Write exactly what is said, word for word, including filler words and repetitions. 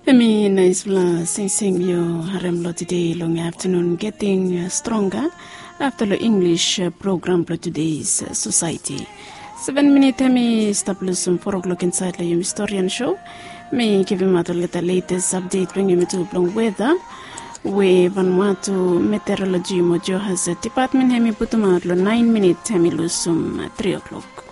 Emi naisla sing sing yo harem lo today long afternoon getting uh, stronger after the English uh, program for today's uh, society. Seven minute emi stablusum four o'clock inside the historian show. Me give him out the latest update bring him to long weather. We Vanuatu meteorology mojo has a department hemi putuma lo nine minute hemi lusum uh, three o'clock.